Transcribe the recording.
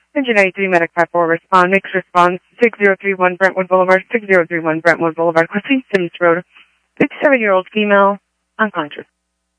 Engine 83 Medic 54 respond. Mix response 6031 Brentwood Boulevard, 6031 Brentwood Boulevard, Quincy Sims Road. 57-year-old female, unconscious.